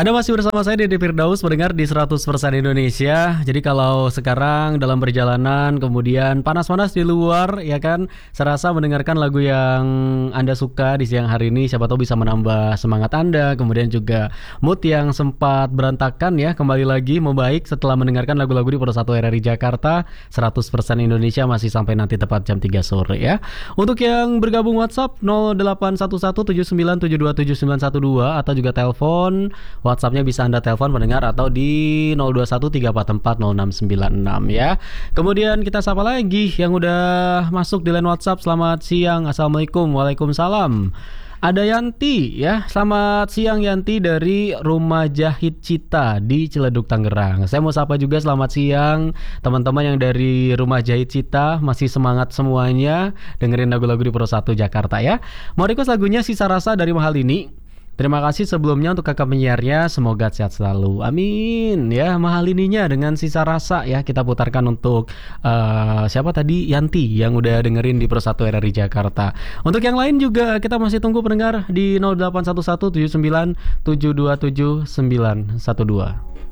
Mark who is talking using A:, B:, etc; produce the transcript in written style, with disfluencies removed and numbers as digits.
A: Anda masih bersama saya Dede Firdaus mendengar di 100% Indonesia. Jadi kalau sekarang dalam perjalanan kemudian panas-panas di luar ya kan, saya rasa mendengarkan lagu yang Anda suka di siang hari ini siapa tahu bisa menambah semangat Anda, kemudian juga mood yang sempat berantakan ya kembali lagi membaik setelah mendengarkan lagu-lagu di Pro 1 RRI Jakarta. 100% Indonesia masih sampai nanti tepat jam 3 sore ya. Untuk yang bergabung WhatsApp 081179727912 atau juga telepon WhatsApp-nya bisa Anda telepon mendengar atau di 0213440696 ya. Kemudian kita sapa lagi yang udah masuk di line WhatsApp. Selamat siang. Assalamualaikum. Waalaikumsalam. Ada Yanti ya. Selamat siang Yanti dari Rumah Jahit Cita di Ciledug Tangerang. Saya mau sapa juga selamat siang teman-teman yang dari Rumah Jahit Cita. Masih semangat semuanya dengerin lagu-lagu di Pro 1 Jakarta ya. Mau request lagunya Sisa Rasa dari Mahal Ini. Terima kasih sebelumnya untuk kakak penyiarnya. Semoga sehat selalu. Amin. Ya, Mahal Ininya dengan Sisa Rasa ya kita putarkan untuk siapa tadi? Yanti yang udah dengerin di Pro 1 RRI Jakarta. Untuk yang lain juga kita masih tunggu pendengar di 081179727912.